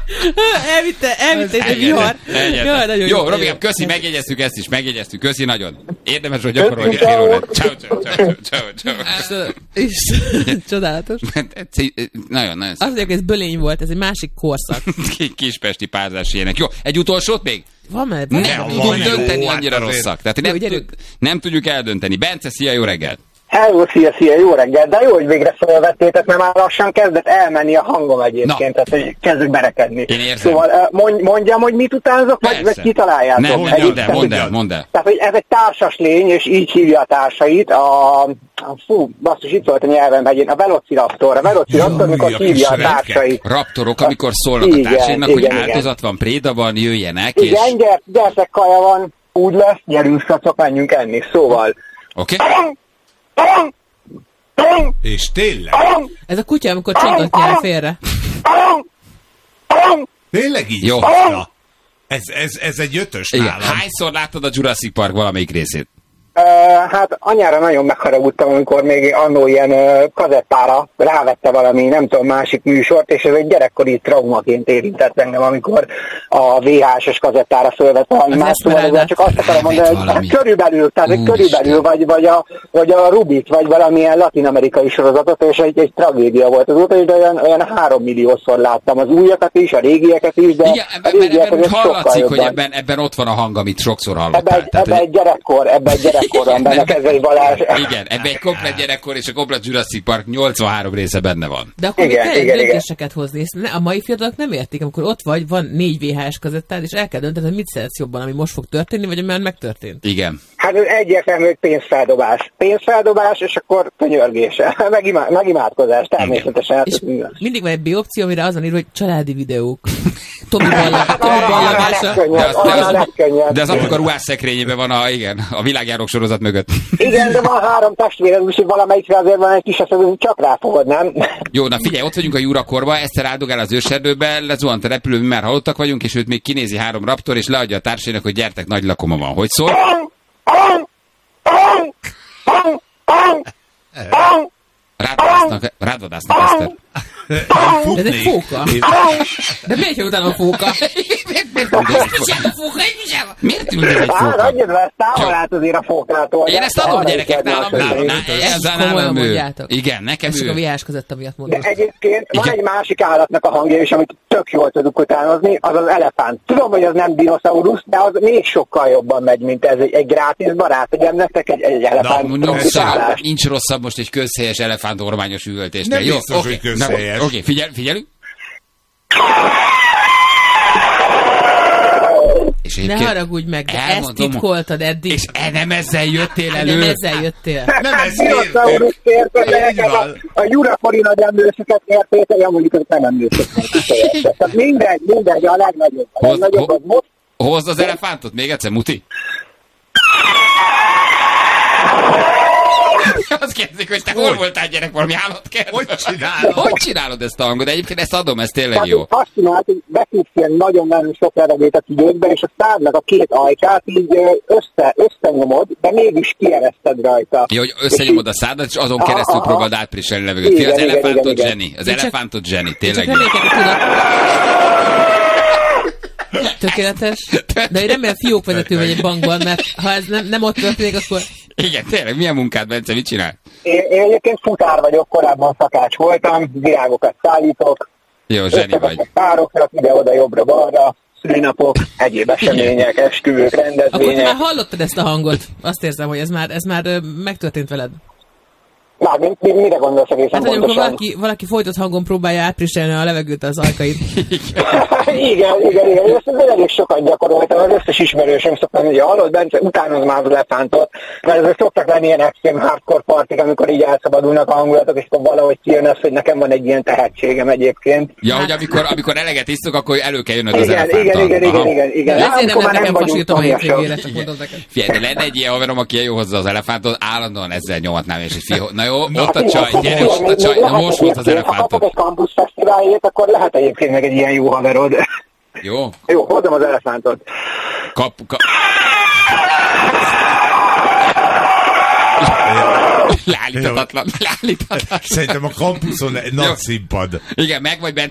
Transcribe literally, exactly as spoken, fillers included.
Elvitte, elvitte egy vihar. Jó, Robikám, köszi, megjegyeztük ezt is, megjegyeztük, köszi nagyon. Érdemes, hogy gyakorolni egy fél órát. Ciao, ciao, ciao, ciao, ciao. Csodálatos. Nagyon, nagyon szép. Azt mondják, hogy ez bölény volt, ez egy másik korszak. Kispesti párzás ilyenek. Jó, egy utolsót még? Van már. Nem tudjuk dönteni, annyira rosszak. Tehát nem, tudjuk, nem tudjuk eldönteni. Bence, szia, jó reggelt! Hello, szia, szia, jó reggel, de jó, hogy végre felvettétek, mert már lassan kezdett elmenni a hangom egyébként, na. Tehát hogy kezdek berekedni. Én érzem. Szóval mondjam, hogy mit utánzok, vagy, vagy kitaláljátok? Nem, nem, mondd el, mondd el, mondd el. Tehát, hogy ez egy társas lény, és így hívja a társait, a, a fú, basszus, itt volt a nyelvem hegyén, a Velociraptor, a Velociraptor, amikor hívja a társait. Raptorok, amikor szólnak igen, a társainak, hogy igen, áldozat van, préda van, jöjjenek, igen, és... Igen, gyertek, kaja van, úgy lesz, gyerünk, szacok, menjünk enni, szóval. Oké. Okay. És tényleg? Ez a kutya, amikor csontot nyel félre. Tényleg így? Jó. Ez, ez, ez egy ötös igen. nálam. Hányszor láttad a Jurassic Park valamelyik részét? Uh, hát anyára nagyon megharagudtam, amikor még annó ilyen uh, kazettára rávette valami, nem tudom, másik műsort, és ez egy gyerekkori traumaként érintett engem, amikor a vé há es-es kazettára fölvett valami más, szóval csak azt akarom mondani, hogy valami. körülbelül, tehát egy körülbelül, vagy, vagy, a, vagy a Rubit, vagy valamilyen latin-amerikai sorozatot, és egy, egy tragédia volt azóta, de olyan, olyan három milliószor láttam az újakat is, a régieket is, de igen, a régiek ebben hallatszik, hogy ebben, ebben ott van a hang, amit sokszor hallottál. Ebben egy, ebbe egy gyerekkor, ebben egy gyerekkor. Korban benne kezdve Balázs. Igen, ebben egy komplet gyerekkor és a komplet Jurassic Park nyolcvanhárom része benne van. De akkor igen, kell igen, döntéseket igen. hozni. A mai fiatalok nem értik, amikor ott vagy, van négy vé há es kazettád, és el kell döntened, hogy mit szeretsz jobban, ami most fog történni, vagy ami már megtörtént. Igen. Hát ez egyértelmű, hogy pénzfeldobás. Pénzfeldobás, és akkor könyörgés. Megimá- megimádkozás, természetesen. És mindig van egy B opció, amire azon ír, hogy családi videók. Tomi ballagása. De az apuka ruhás szekrényében van a, igen, a világjárók sorozat mögött. Igen, de van három testvéred, úgyhogy valamelyikre azért van egy kis eszedő, csak ráfogod, nem? Jó, na figyelj, ott vagyunk a Jurakorba, egyszer áldogál az őserdőbe, lezuhant a repülő, mi már halottak vagyunk, és őt még kinézi három raptor, és leadja a társainak, hogy gyertek, nagy lakoma van. Hogy szól? Rádvadásznak, rádvadásznak, Eszter. Ez egy fóka. De miért jön utána a fóka? Miért ül ez egy fóka? Hát, adjad le, távol át azért a fókától. Én ezt adom, gyerekek, nálam, nálam, nálam ő. Igen, nekem ő. Ez csak a vé há es között, amiatt mondom. De egyébként van egy másik állatnak a hangja is, amit tök jól tudunk utánozni, az az elefánt. Tudom, hogy az nem dinoszaurusz, de az még sokkal jobban megy, mint ez egy, egy grátis barát, hogy nektek egy, egy elefánt. Nincs rosszabb most egy közhelyes elefántormányos üvöltésnél. Nem biztos, hogy közhelyes. Oké, okay, figyel, figyelünk. És ne haragudj meg, de ezt titkoltad eddig. És e, nem ezzel jöttél elő. Nem ezzel jöttél. Nem ezzel jöttél. A Jurafori nagy emlősöket érték, a mondjuk nem emlősöket. Tehát mindegy, mindegy, a legnagyobb. A legnagyobb az most. Hozd az elefántot még egyszer, Muti. Azt kérdezik, hogy te hol voltál, gyerek, valami állatkertben? Hogy csinálod? Hogy csinálod ezt a hangot? De egyébként ezt adom, ez tényleg jó. Tehát azt csinált, hogy beszívsz ilyen nagyon-nagyon sok levegőt a tüdőkbe, és a szádnak a két ajkát így össze, összenyomod, de mégis kiereszted rajta. Ja, hogy összenyomod a szádat, és azon keresztül próbáld átpriselni levegőt. Fia, az elefántot zseni. Az elefántot zseni, tényleg jó. Tökéletes. De én remélem fiókvezető vagy egy bankban, mert ha ez nem, nem ott történik, akkor... Igen, tényleg, milyen munkád, Bence, mit csinál? Én, én egyébként futár vagyok, korábban szakács voltam, virágokat szállítok. Jó, zseni vagy. Párokra, ide-oda, jobbra-balra, szülinapok, egyéb események, esküvők, rendezvények. Akkor te már hallottad ezt a hangot? Azt érzem, hogy ez már, ez már megtörtént veled. Már mi, mi, mire gondolsz egészen hát, pontosan? Hát, valaki, valaki folytott hangon próbálja átpriselni a levegőt az ajkait. igen, igen, igen. Ezt elég sokat gyakoroltam. Az összes ismerősöm szoktam, hogy hallod, Bence, utánoz már az elefántot. Mert ezek szoktak lenni ilyen extrém hardcore partik, amikor így elszabadulnak a hangulatok, és akkor valahogy kijön az, hogy nekem van egy ilyen tehetségem egyébként. Ja, hogy amikor, amikor eleget isztok, akkor elő kell jönnöd az igen, elefántot. Igen, igen, igen, igen, igen. De ezért nem nekem fasítom a hétvégére, csak mondom neked. Figyelj, de lenne egy ilyen haverom, aki jó hozzá az elefántot, állandóan ezzel nyomatnám, és egy na jó, ott a csaj, gyere, ott a csaj, na most volt az elefántot. Ha kapok egy Campus Fesztiválért, akkor lehet egyébként meg egy ilyen jó haverod. Jó. Jó, hozzam az elefántot. Kap, kap. Leállíthatatlan, leállíthatatlan. Szerintem a kampuszon egy nagy színpad. Igen, meg vagy Bence,